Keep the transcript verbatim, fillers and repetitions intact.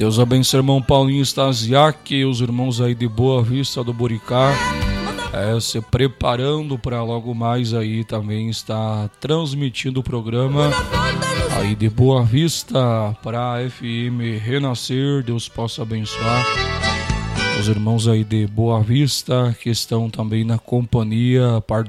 Deus abençoe, irmão Paulinho Stasiak, os irmãos aí de Boa Vista do Buricá, é, se preparando para logo mais aí também estar transmitindo o programa aí de Boa Vista para a F M Renascer. Deus possa abençoar os irmãos aí de Boa Vista que estão também na companhia, a parte